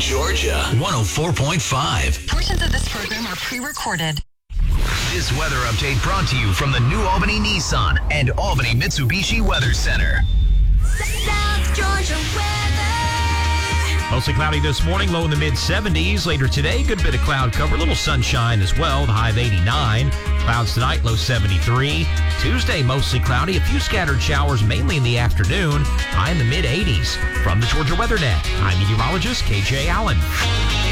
Georgia 104.5. Portions of this program are pre-recorded. This weather update brought to you from the New Albany Nissan and Albany Mitsubishi Weather Center. South Georgia weather. Mostly cloudy this morning, low in the mid-70s. Later today, good bit of cloud cover, a little sunshine as well, the high of 89. Clouds tonight, low 73. Tuesday, mostly cloudy, a few scattered showers, mainly in the afternoon, high in the mid-80s. From the Georgia Weather Net, I'm meteorologist KJ Allen.